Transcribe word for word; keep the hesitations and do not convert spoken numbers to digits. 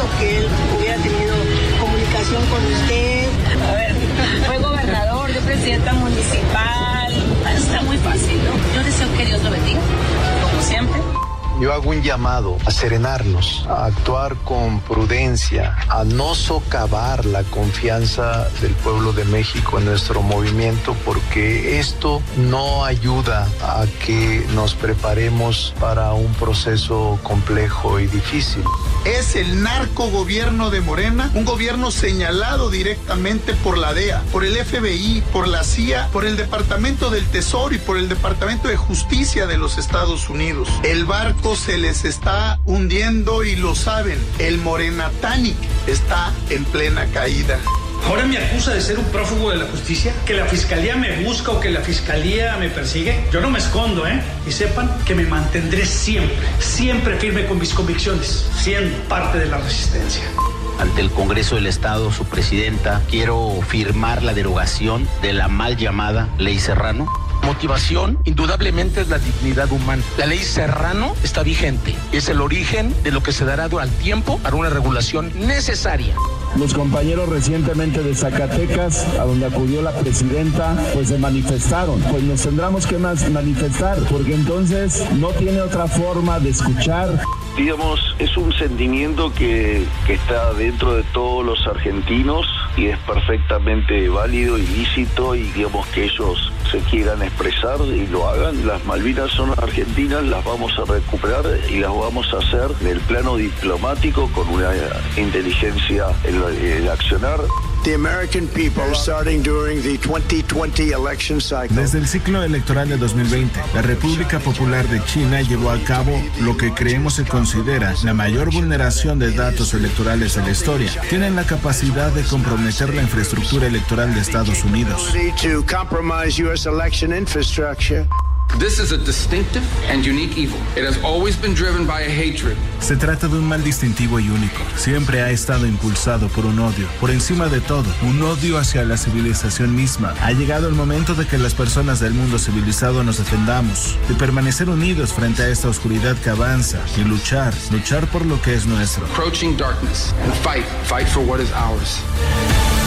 que él hubiera tenido comunicación con usted. A ver, fue gobernador, yo presidenta municipal. Está muy fácil, ¿no? Yo deseo que Dios lo bendiga, como siempre. Yo hago un llamado a serenarnos, a actuar con prudencia, a no socavar la confianza del pueblo de México en nuestro movimiento, porque esto no ayuda a que nos preparemos para un proceso complejo y difícil. Es el narcogobierno de Morena, un gobierno señalado directamente por la D E A, por el F B I, por la C I A, por el Departamento del Tesoro y por el Departamento de Justicia de los Estados Unidos. El barco se les está hundiendo y lo saben. El Morena Titanic está en plena caída. Ahora me acusa de ser un prófugo de la justicia, que la fiscalía me busca o que la fiscalía me persigue. Yo no me escondo, ¿eh? Y sepan que me mantendré siempre, siempre firme con mis convicciones, siendo parte de la resistencia. Ante el Congreso del Estado, su presidenta, quiero firmar la derogación de la mal llamada Ley Serrano. Motivación, indudablemente, es la dignidad humana. La ley Serrano está vigente. Es el origen de lo que se dará al tiempo para una regulación necesaria. Los compañeros recientemente de Zacatecas, a donde acudió la presidenta, pues se manifestaron. Pues nos tendremos que manifestar, porque entonces no tiene otra forma de escuchar. Digamos, es un sentimiento que, que está dentro de todos los argentinos y es perfectamente válido y lícito, y digamos que ellos se quieran expresar y lo hagan. Las Malvinas son argentinas, las vamos a recuperar y las vamos a hacer en el plano diplomático con una inteligencia en el accionar. The American people, starting during the twenty twenty election cycle. Desde el ciclo electoral de dos mil veinte, la República Popular de China llevó a cabo lo que creemos se considera la mayor vulneración de datos electorales de la historia. Tienen la capacidad de comprometer la infraestructura electoral de Estados Unidos. To compromise U S election infrastructure. This is a distinctive and unique evil. It has always been driven by a hatred. Se trata de un mal distintivo y único. Siempre ha estado impulsado por un odio. Por encima de todo, un odio hacia la civilización misma. Ha llegado el momento de que las personas del mundo civilizado nos defendamos, de permanecer unidos frente a esta oscuridad que avanza y luchar, luchar por lo que es nuestro. Approaching darkness and fight, fight for what is ours.